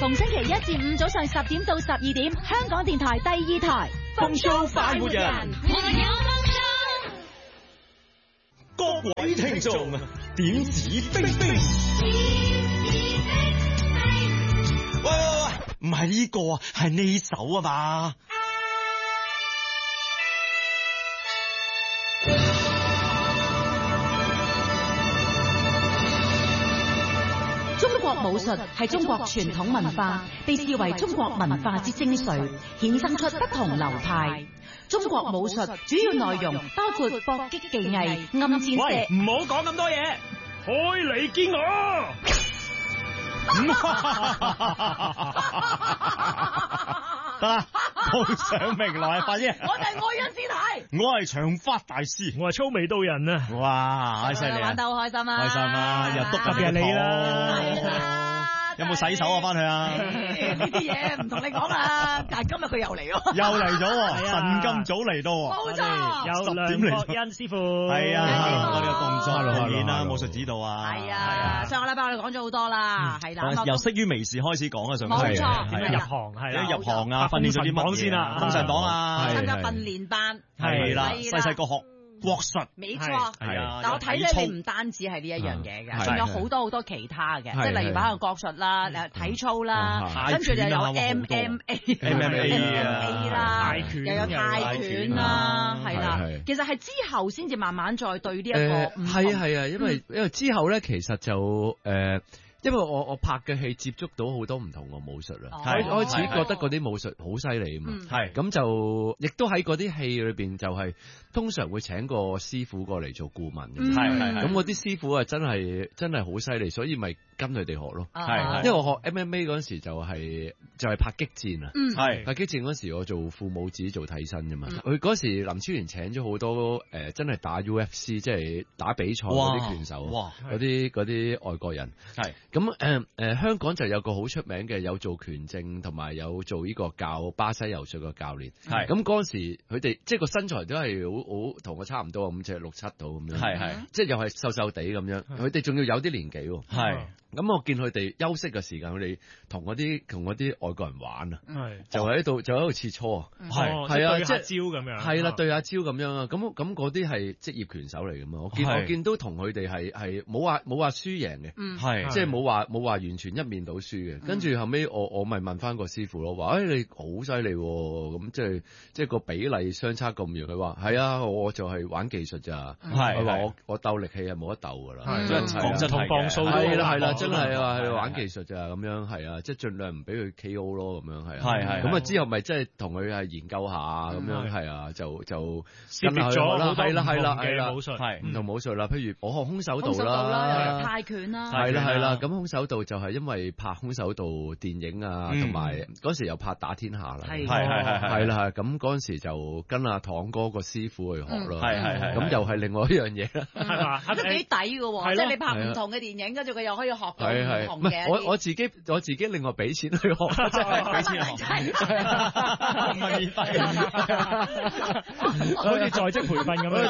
逢星期1至5早上10點到12點，香港電台第2台。 風騷快活人，各位聽眾點指兵兵。喂，唔係呢個啊，係呢首啊嘛。 中國武術係中國傳統文化，被視為中國文化之精髓，衍生出不同流派。中國武術主要內容包括搏擊技藝、暗箭射。 喂，唔好講咁多嘢，開嚟見我。 得啦，報上名來，快啲！ 我係愛因斯坦， 我係長髮大師， 我係粗眉道人啊！ 哇，犀利啊！ 玩得好開心啊！ 開心啊！又督特別係你啦。 有冇洗手啊？翻去啊？ 呢啲嘢唔同你講啦，但係今日佢又嚟喎， 又嚟咗喎，神咁早嚟到喎， 冇錯， 有梁國恩師傅， 係啊，我哋嘅動作導演啦，武術指導啊， 係啊，上個禮拜我哋講咗好多啦，係啦， 由識於微時開始講啊，上冇錯， 入行係啦， 入行啊，訓練咗啲乜先啦， 封神榜啊， 參加訓練班， 係啦，細細個學國術， 冇錯， 係啊， 但我睇咧，你唔單止係呢一樣嘢嘅，仲有好多好多其他嘅，即係例如話個國術啦、體操啦，跟住就有 MMA 啦，又有泰拳啦，係啦，其實係之後先至慢慢再對呢一個係啊，因為之後咧，其實就因為我拍嘅戲接觸到好多唔同嘅武術啦，開始覺得嗰啲武術好犀利啊嘛，係咁就亦都喺嗰啲戲裏邊就係通常會請個師傅過嚟做顧問嘅，係咁嗰啲師傅啊真係好犀利，所以咪跟佢哋學咯，係因為我學 MMA 嗰陣時就係拍擊戰啊，係拍擊戰嗰時我做副武指做替身啫嘛，佢嗰時林超賢請咗好多真係打 UFC 即係打比賽嗰啲拳手，嗰啲外國人係。咁香港就有個好出名嘅，有做拳證同埋有做呢個教巴西柔術嘅教練。係咁嗰陣時，佢哋即係個身材都係好同我差唔多，5尺6、7度咁樣。係即係又係瘦瘦地咁樣。佢哋仲要有啲年紀喎。係咁我見佢哋休息嘅時間，佢哋同嗰啲外國人玩啊。係就喺度切磋啊。係啊，即係招咁樣。係啦，對下招咁樣啊。咁嗰啲係職業拳手嚟㗎嘛。我見都同佢哋係冇話輸贏嘅。係即係冇話完全一面倒輸嘅，跟住後尾我咪問翻個師傅咯，話你好犀利喎，咁即係個比例相差咁遠，佢話係啊，我就係玩技術咋，佢話我鬥力氣係冇得鬥噶啦， 講真同磅數係啦，真係啊，係玩技術咋咁樣，係啊，即係盡量唔俾佢 KO 咯，咁樣係咁啊之後咪即係同佢係研究下咁樣，係啊，就涉獵咗啦，係啦武術係唔同武術啦，譬如我學空手道啦， 泰拳啦， 係啦，咁空手道就係因為拍空手道電影啊，同埋嗰時又拍打天下啦，係啦，咁嗰陣時就跟阿堂哥個師傅去學咯，咁又係另外一樣嘢啦， 係嘛，都幾抵㗎喎，即係你拍唔同嘅電影，跟住佢又可以學到唔同嘅。 我自己另外俾錢去學，真係俾錢學， 免費，好似在職培訓咁樣，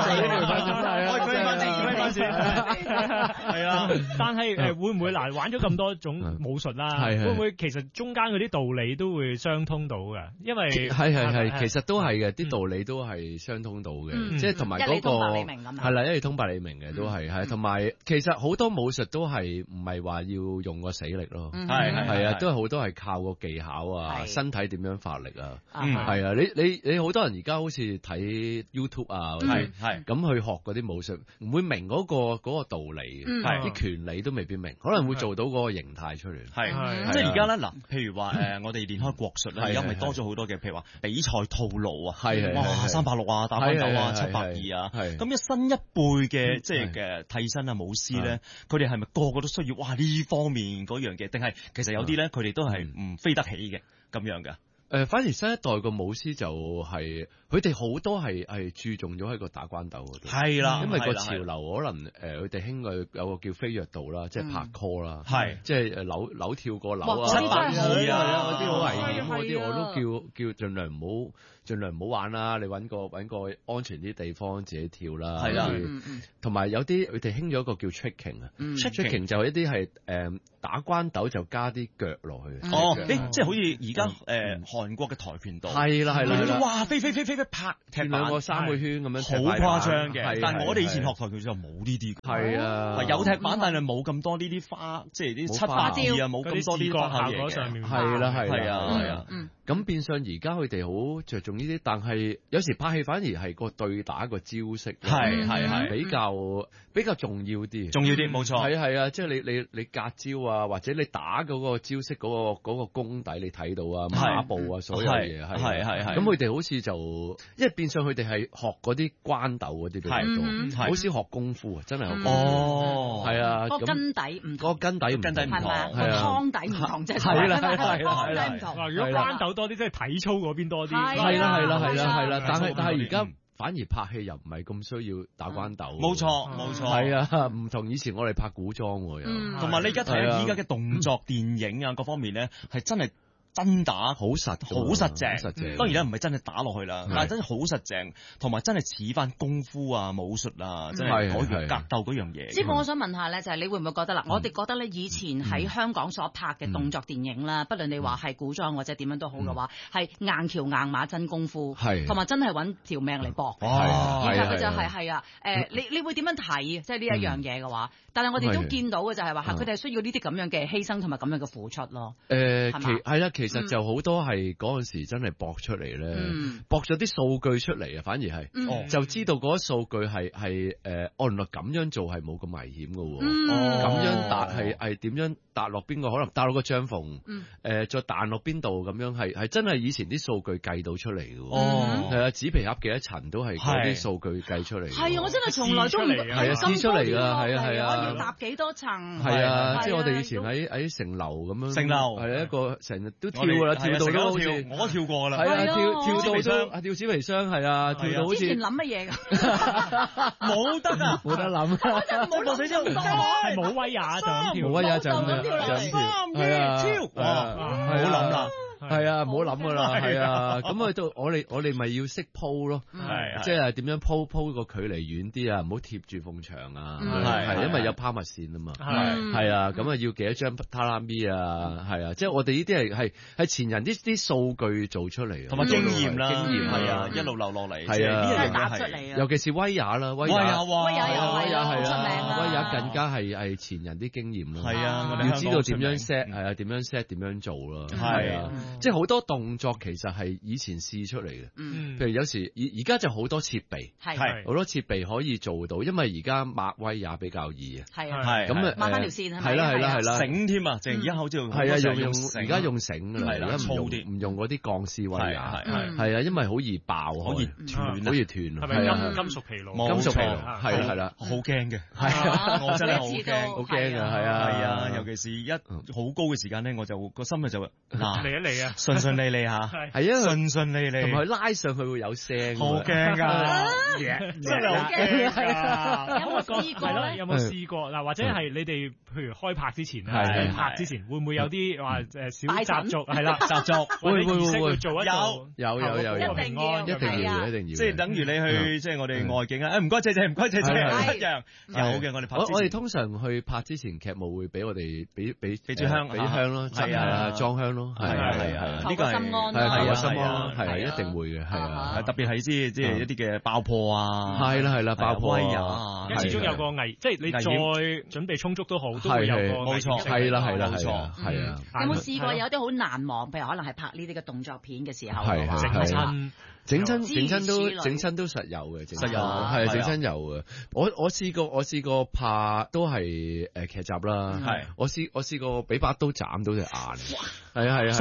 係啊，但係會唔會嗱玩咗咁多種武術啦，會唔會其實中間嗰啲道理都會相通到㗎？因為係，其實都係嘅，啲道理都係相通到嘅，即係同埋嗰個係啦，一理通百理明嘅都係，同埋其實好多武術都係唔係話要用個死力咯，係啊，都係好多係靠個技巧啊，身體點樣發力啊，係啊，你好多人而家好似睇 YouTube 啊，係咁去學嗰啲武術，唔會明嗰個道理，啲權利都未必明，可能會做到嗰個形態出嚟。係即係而家咧嗱，譬如話我哋練開國術咧，而家咪多咗好多嘅，譬如話比賽套路啊，哇360啊，打翻9啊，720啊，咁一新一輩嘅即係嘅替身啊武師咧，佢哋係咪個個都需要哇呢方面嗰樣嘅？定係其實有啲咧佢哋都係唔飛得起嘅咁樣㗎？ 反而新一代個舞獅就係佢哋好多係注重咗喺個打關鬥嗰度。 係啦， 因為個潮流可能佢哋興嘅有個叫飛躍道啦，即係拍 call 啦， 係即係扭跳過樓啊 ，782啊嗰啲好危險嗰啲，我都叫盡量唔好玩啦。你揾個安全啲地方自己跳啦。 係啦， 同埋有啲佢哋興咗一個叫 tricking 啊，tricking 就一啲係打關鬥就加啲腳落去。 即係好似而家韓國嘅跆拳道。 係啦， 哇！飛拍踢兩個3個圈咁樣， 好誇張嘅。但係我哋以前學跆拳就冇呢啲。 係啊， 有踢板，但係冇咁多呢啲花，即係啲782啊，冇咁多呢啲花嘢嘅。 係啊。咁變相而家佢哋好着重呢啲，但係有時拍戲反而係個對打個招式， 係比較重要啲， 冇錯。 係啊，即係你隔招啊，或者你打嗰個招式嗰個功底你睇到啊，馬步啊，所有嘢係。咁佢哋好似就，因為變相佢哋係學嗰啲關鬥嗰啲比較多，好少學功夫啊，真係學功夫。係啊， 個根底唔同， 個根底唔同， 係咪？個湯底唔同啫， 係啦， 湯底唔同。 如果關鬥多啲，即係體操嗰邊多啲。 係啦。但係而家反而拍戲又唔係咁需要打關鬥。冇錯。係啊，唔同以前我哋拍古裝喎。 同埋你而家睇下而家嘅動作電影啊，各方面咧係真係。真打好實淨，當然咧唔係真係打落去啦，但係真係好實淨，同埋真係似翻功夫啊、武術啊，真係可以格鬥嗰樣嘢。 師傅，我想問下咧，就係你會唔會覺得啦？我哋覺得咧，以前喺香港所拍嘅動作電影啦，不論你話係古裝或者點樣都好嘅話，係硬橋硬馬真功夫，同埋真係揾條命嚟搏。而家佢就係你會點樣睇？即係呢一樣嘢嘅話，但係我哋都見到嘅就係話，佢哋係需要呢啲咁樣嘅犧牲同埋咁樣嘅付出咯。 係啦。其實就好多係嗰陣時真係搏出嚟咧，搏咗啲數據出嚟啊，反而係就知道嗰啲數據係原來咁樣做係冇咁危險嘅喎，咁樣搭係點樣搭落邊個，可能搭落個帳篷，再彈落邊度咁樣係真係以前啲數據計到出嚟嘅喎，係啊，紙皮盒幾多層都係嗰啲數據計出嚟。 係啊，我真係從來都唔係試出嚟㗎，係啊， 我要搭幾多層？ 係啊，即係我哋以前喺城樓咁樣，城樓係一個成日都跳㗎啦，跳到都好似我都跳過㗎啦， 係啊，跳到都跳紙皮箱係啊，跳到好似之前諗乜嘢㗎？ 冇得啊， 冇得諗， 冇落水之後係冇威亞就咁跳， 冇威亞就咁跳，係啊， 唔好諗啦。 係啊，唔好諗噶啦，係啊，咁到我哋咪要識鋪咯，即係點樣鋪個距離遠啲啊，唔好貼住埲牆啊，係因為有拋物線啊嘛，係啊，咁啊要幾多張榻榻米啊，係啊，即係我哋呢啲係前人啲數據做出嚟， 同埋經驗啦，係啊，一路流落嚟， 係啊， 打出嚟啊， 尤其是威亞啦，威亞係啊，威亞更加係前人啲經驗咯， 係啊， 要知道點樣 set 係啊，點樣 set 點樣做咯，係啊。即係好多動作其實係以前試出嚟嘅，譬如有時而家就好多設備，係好多設備可以做到，因為而家抹威也比較易啊， 係咁抹翻條線係啦繩添啊，淨而家好似係啊用而家用繩㗎啦，而家唔用嗰啲鋼絲威也係啊，因為好易爆，好易斷， 係咪金屬疲勞？ 金屬疲勞係啦， 好驚嘅， 係啊， 我真係好驚啊，係啊， 尤其是一好高嘅時間咧，我就個心就嚟一嚟啊， 順利利嚇，係啊，順利利， 同埋佢拉上去會有聲， 好驚㗎， 真係好驚㗎。 有冇試過咧？ 有冇試過嗱？或者係你哋譬如開拍之前拍之前會唔會有啲話小習俗係啦？習俗會做一做， 有一定要， 即係等於你去即係我哋外景啊！唔該謝謝，唔該謝謝，一樣有嘅。我哋拍我哋通常去拍之前劇務會俾我哋俾支香咯，係啊，裝香咯，係啊， 呢個係心安， 係個心安，係一定會嘅，係啊， 特別係即係一啲嘅爆破啊， 係啦，爆破啊， 始終有個危，即係你再準備充足都好，都會有個冇錯， 係啦，係啊。 有冇試過有啲好難忘，譬如可能係拍呢啲嘅動作片嘅時候， 整親都實有嘅，實有係整親有嘅。我試過拍都係劇集啦，我試過俾把刀斬到隻眼，係啊， 所以而家雙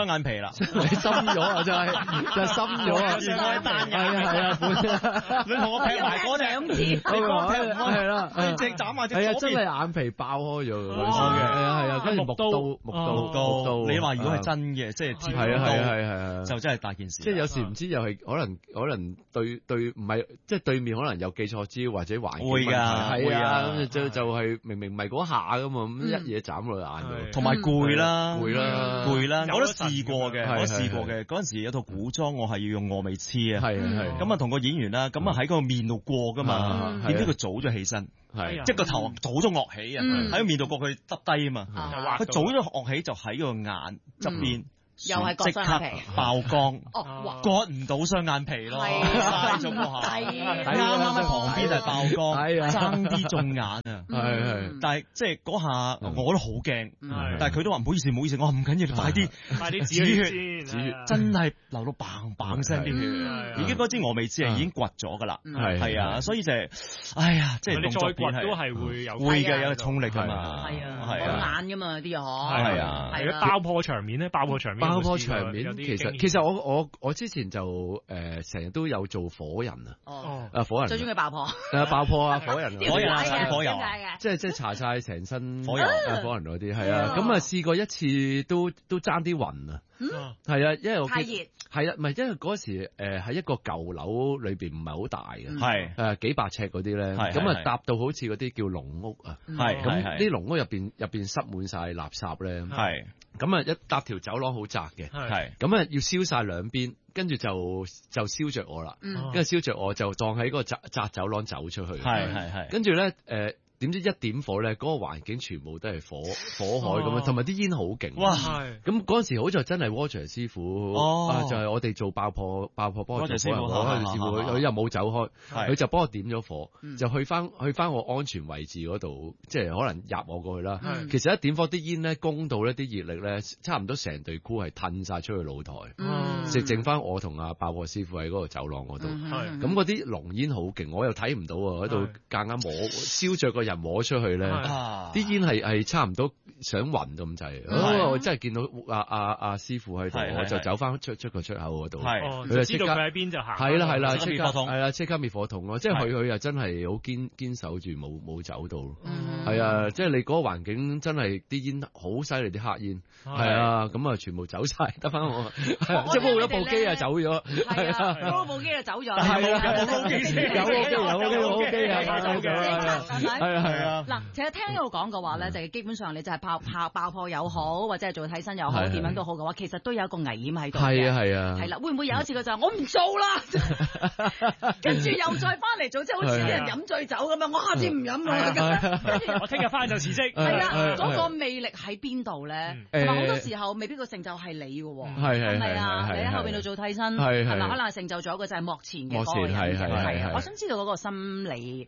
眼皮啦， 你深咗啊，真係就深咗啊， 原來單眼你同我劈埋嗰兩次，係啦，直斬埋隻左邊， 真係眼皮爆開咗嘅，跟住木刀， 你話如果係真嘅，即係係就真係大件事。 即係有時唔知又係可能對唔係，即係對面可能有記錯招或者環境問題，係啊，咁就係明明唔係嗰下噶嘛，咁一嘢斬落眼度， 同埋攰啦， 攰啦， 我都試過嘅，嗰陣時有套古裝，我係要用峨眉刺啊，咁啊同個演員啦，咁啊喺個面度過噶嘛，點知佢早咗起身，即係個頭早咗惡起啊，喺個面度過佢耷低啊嘛，佢早咗惡起就喺個眼側邊。 又係割雙眼皮， 爆光，割唔到雙眼皮咯，嘥咗嗰下，啱啱喺旁邊就係爆光，爭啲中眼啊，但係即係嗰下我都好驚，但係佢都話唔好意思，我話唔緊要，你快啲止血，真係流到砰砰聲啲血，已經嗰支峨眉刺係已經掘咗㗎啦，係啊，所以就係，哎呀，即係動作片都係會有衝力㗎嘛， 係啊，眼㗎嘛啲嘢係啊， 係爆破場面咧，爆破場面其實我之前就成日都有做火人啊，火人最中意爆破， 爆破啊，火人火油， 即係搽晒成身火人嗰啲，係啊，咁啊試過一次都爭啲暈啊，係啊，因為我太熱。 係啦，唔係因為嗰時喺一個舊樓裏邊唔係好大嘅，係幾百尺嗰啲咧，咁啊搭到好似嗰啲叫籠屋啊，係咁啲籠屋入邊塞滿晒垃圾咧，係咁啊一搭條走廊好窄嘅，係咁啊要燒晒兩邊，跟住就燒着我啦，跟住燒着我就當喺嗰個窄走廊走出去，係跟住咧點知一點火咧，嗰個環境全部都係火海咁樣，同埋啲煙好勁。哇！咁嗰陣時好在真係 Roger 師傅，就係我哋做爆破幫我做火人，佢又冇走開，佢就幫我點咗火，就去翻我安全位置嗰度，即係可能入我過去啦。其實一點火啲煙咧，攻到呢啲熱力咧，差唔多成隊 crew 係褪晒出去露台，剩翻我同阿爆破師傅喺嗰個走廊嗰度。咁嗰啲濃煙好勁，我又睇唔到啊，喺度夾硬摸燒着個人摸出去咧，啲煙係差唔多想暈咁滯。我真係見到阿師傅喺度，我就走翻出個出口嗰度。佢就知道佢喺邊就行。係啦，即刻滅火筒咯。即係佢又真係好堅守住冇走到。係啊，即係你嗰個環境真係啲煙好犀利，啲黑煙。係啊，咁啊全部走晒，得翻我。即係冇咗部機啊，走咗。係啊，冇部機就走咗。係啊，有部機先。有部機啊，係啊。 嗱，其實聽呢度講嘅話咧，就係基本上你就係爆破又好，或者係做替身又好，點樣都好嘅話，其實都有一個危險喺度嘅。係啊。係啦，會唔會有一次佢就話我唔做啦，跟住又再翻嚟做，即係好似啲人飲醉酒咁樣，我下次唔飲啦。 我聽日翻就辭職。 係啦，嗰個魅力喺邊度咧？同埋好多時候未必個成就係你嘅喎。係咪啊？你喺後邊度做替身，係咪可能係成就咗一個就係幕前嘅嗰個人？係。我想知道嗰個心理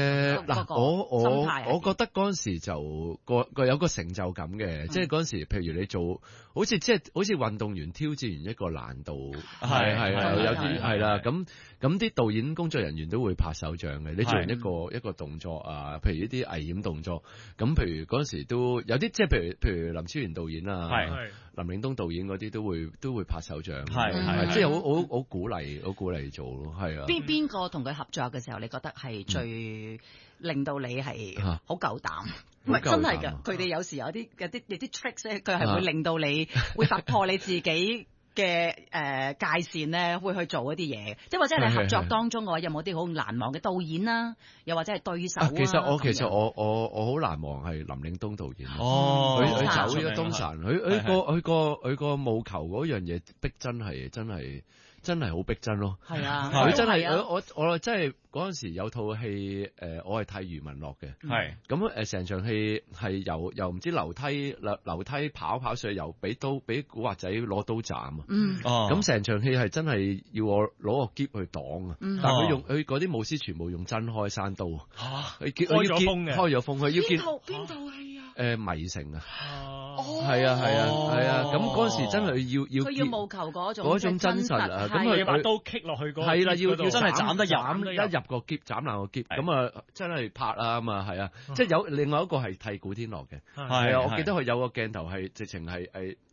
我覺得嗰陣時就個有個成就感嘅，即係嗰陣時，譬如你做好似運動員挑戰完一個難度，係有啲係啦，咁啲導演工作人員都會拍手掌嘅。你做完一個動作啊，譬如呢啲危險動作，咁譬如嗰陣時都有啲，即係譬如林超賢導演啊，林嶺東導演嗰啲都會拍手掌，即係好鼓勵做咯，係啊。 邊個同佢合作嘅時候，你覺得係最令到你係好夠膽？唔係真係㗎，佢哋有時有啲 tricks 咧，佢係會令到你會突破你自己嘅界線咧，會去做一啲嘢。即係或者你合作當中嘅話，有冇啲好難忘嘅導演啦，又或者係對手啊？ 其實我好難忘係林嶺東導演。佢走咗東神，佢個務求嗰樣嘢逼真係好逼真咯。係啊，佢真係我真係嗰陣時有套戲我係替余文樂嘅。係咁成場戲係由唔知樓梯跑上去，又俾古惑仔攞刀斬啊。咁成場戲係真係要我攞個喼去擋啊。但係佢嗰啲武師全部用真開山刀。開咗風佢要見邊套戲啊？迷城啊。係啊，咁嗰陣時真係要佢要務求嗰種真實啊。咁佢把刀棘落去嗰係啦，要真係斬得一入個喼斬爛個喼，咁啊真係拍啊嘛，係啊，即係有另外一個係替古天樂嘅，係啊，我記得佢有個鏡頭係直情係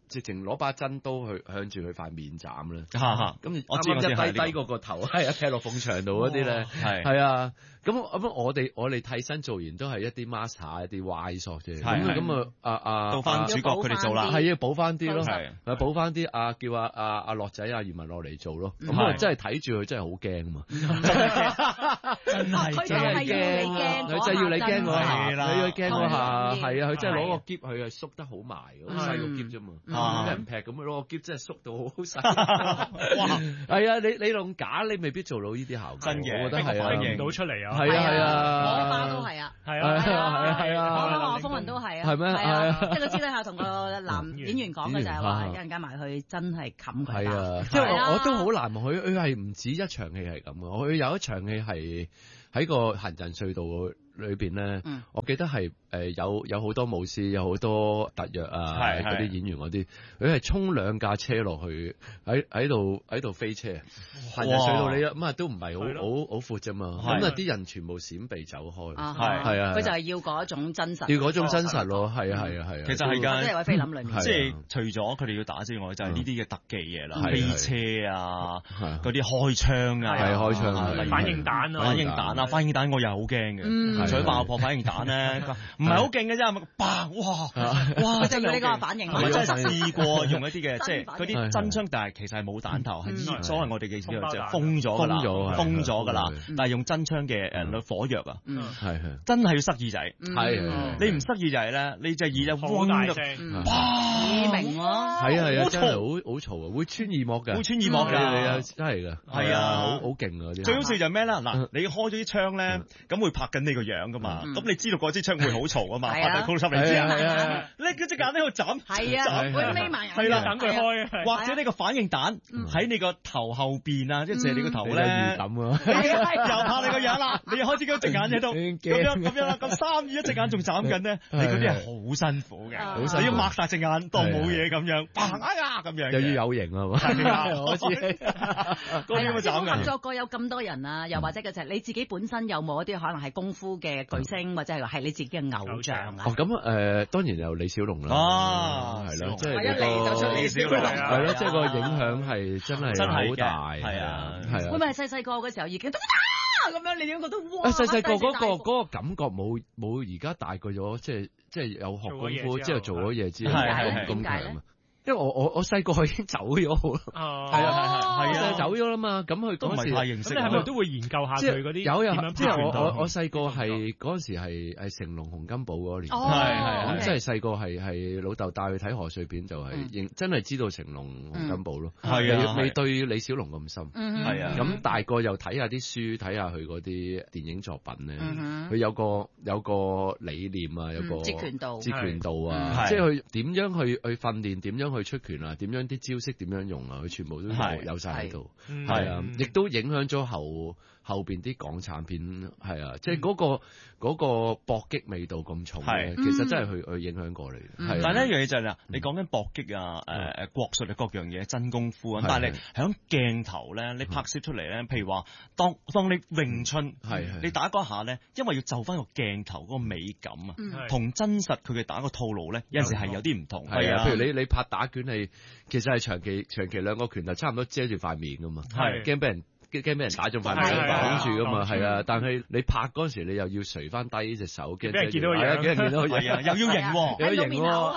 直情攞把真刀去向住佢塊面斬啦。咁我知啱低個頭，係啊，踢落鳳牆度嗰啲咧，係啊。咁我哋替身做完都係一啲 master 一啲歪索啫。咁到翻主角佢哋做啦， 係要補翻啲咯，補翻啲叫阿樂仔余文樂嚟做咯。咁啊真係睇住佢真係好驚啊嘛！真係驚，佢真係要你驚嗰下，你要驚嗰下，係啊！佢真係攞個篋，佢係縮得好埋，好細個篋啫嘛，俾人劈咁攞個篋真係縮到好細。哇！係啊，你用假你未必做到呢啲效果， 真嘅， 我覺得係啊， 認到出嚟啊！ 係啊， 火花都係啊， 係啊， 係啊， 火花風雲都係啊， 係咩？係啊， 即係佢私底下同個男演員講嘅就係話，一陣間埋去真係冚佢。 係啊，即係我都好難，佢係唔止一場戲係咁嘅，佢有一場戲係喺個行人隧道裏邊咧，我記得係有好多武師，有好多特約啊，嗰啲演員嗰啲，佢係衝2架車落去，喺度飛車，行人隧道你咁啊都唔係好闊啫嘛，咁啊啲人全部閃避走開，係啊， 佢就係要嗰種真實， 要嗰種真實咯，係啊， 其實係㗎， 即係喺菲林裏面， 即係除咗佢哋要打之外，就係呢啲嘅特技嘢啦，飛車啊，嗰啲開槍啊， 係開槍啊， 反應彈啊， 反應彈我又好驚嘅。水爆破反應彈咧，唔係好勁嘅啫，砰！哇！ 真係呢個反應， 我真係試過用一啲嘅，即係嗰啲真槍，但係其實係冇彈頭，係所謂我哋嘅就封咗㗎啦，但係用真槍嘅火藥啊，真係要塞耳仔，你唔塞耳仔咧，你隻耳就嗡到， 耳鳴咯， 係啊，真係好嘈啊，會穿耳膜㗎，真係㗎， 係啊， 好勁啊！ 最好笑就係咩咧？嗱，你開咗啲槍咧，咁會拍緊你個樣㗎嘛，咁你知道嗰支槍會好嘈啊嘛，拍緊 close up 你知啊，你嗰隻眼喺度斬， 係啊，會眯埋眼， 係啦， 等佢開， 或者呢個反應彈喺你個頭後邊啊，即係射你個頭咧，又拍你個樣啦，你又開始嗰隻眼喺度，咁樣啦，咁3、2、1隻眼仲斬緊咧，你嗰啲係好辛苦嘅，你要擘大隻眼當冇嘢咁樣，哎呀咁樣， 又要有型啊嘛， 我知，嗰啲咁斬嘅。 合作過有咁多人啊，又或者嘅就係你自己本身有冇一啲可能係功夫嘅巨星，或者係你自己嘅偶像啊？ 咁當然有李小龍啦，係咯，即係一嚟就出李小龍， 係咯，即係個影響係真係好大， 係啊， 會唔會係細個嘅時候已經咁樣？你點覺得哇？ 細個嗰個感覺冇而家大個咗，即係有學功夫之後做咗嘢之後咁強啊！因為我細個已經走咗啦，係啊，走咗啦嘛。咁佢嗰時太認識， 咁你係咪都會研究下佢嗰啲點樣？ 即係我細個係嗰陣時係成龍洪金寶嗰個年代，咁即係細個係老豆帶佢睇賀歲片，就係真係知道成龍洪金寶咯。係啊，未對李小龍咁深。係啊，咁大個又睇下啲書，睇下佢嗰啲電影作品咧，佢有個理念啊，有個截拳道啊，即係佢點樣去訓練，點樣去出拳啊？點樣啲招式點樣用啊？佢全部都有晒喺度，係啊，亦都影響咗後邊啲港產片，係啊，即係嗰個搏擊味道咁重嘅，其實真係去影響過嚟。 但係呢一樣嘢就係啦，你講緊搏擊啊，國術啊各樣嘢真功夫啊，但係你響鏡頭咧，你拍攝出嚟咧，譬如話當你詠春，你打嗰下咧，因為要就翻個鏡頭嗰個美感啊，同真實佢嘅打個套路咧，有陣時係有啲唔同。係啊，譬如你拍打拳係，其實係長期兩個拳頭差唔多遮住塊面噶嘛，驚俾人打中塊面擋住噶嘛，係啊！但係你拍嗰陣時，你又要垂翻低隻手，驚俾人見到嘢，俾人見到嘢，又要型喎，又要型喎，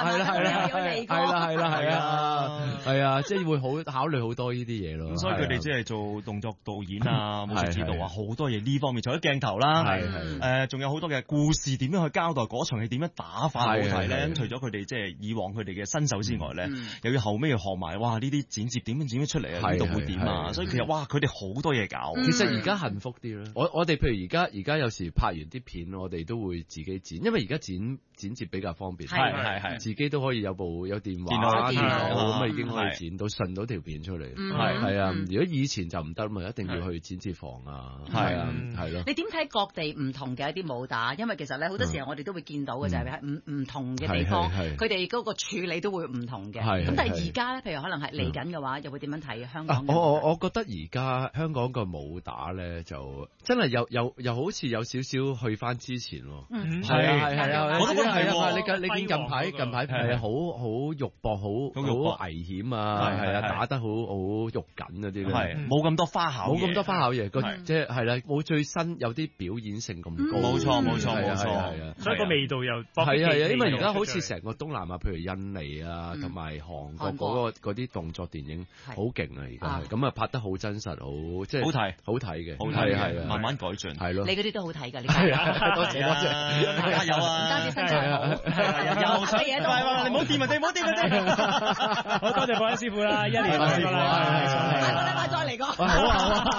係啊，即係會考慮好多呢啲嘢咯。所以佢哋即係做動作導演啊、武術指導啊，好多嘢呢方面，除咗鏡頭啦，仲有好多嘅故事點樣去交代嗰場戲點樣打法好睇咧。咁除咗佢哋即係以往佢哋嘅身手之外咧，又要後尾要學埋哇呢啲剪接點樣剪咗出嚟啊，呢度會點啊？所以其實哇，佢哋好多嘢搞。 其實而家幸福啲啦。我哋譬如而家有時拍完啲片，我哋都會自己剪，因為而家剪接比較方便，係自己都可以有電話咁啊，已經可以剪到順到條片出嚟。係啊，如果以前就唔得嘛，一定要去剪接房啊。係啊，係咯。 你點睇各地唔同嘅一啲武打？因為其實咧好多時候我哋都會見到嘅就係喺唔同嘅地方，佢哋嗰個處理都會唔同嘅。咁但係而家咧，譬如可能係嚟緊嘅話，又會點樣睇香港？ 我覺得而家香港個武打咧就真係又好似有少少去翻之前喎。係啊， 我都覺得你見近排係好肉搏，好危險啊，係啊，打得好肉緊嗰啲咧， 冇咁多花巧嘢，即係啦，冇最新有啲表演性咁高。 冇錯， 所以個味道又係啊，因為而家好似成個東南亞，譬如印尼啊，同埋韓國嗰啲動作電影好勁啊，而家咁啊拍得好真實，好即係好睇嘅，係慢慢改進， 係咯。 你嗰啲都好睇㗎，呢多謝， 加油啊！ 唔單止身材好，有乜嘢都你唔好掂啊！唔好掂！ 好多謝博恩師傅啦，1年再嚟過啦， 下個禮拜再嚟過。 好啊！